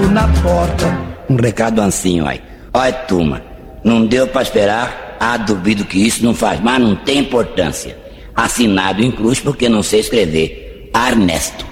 parado na porta. Um recado assim, ó. Olha, turma, não deu pra esperar? Ah, duvido que isso não faz, mas não tem importância. Assinado em cruz porque não sei escrever. Ernesto.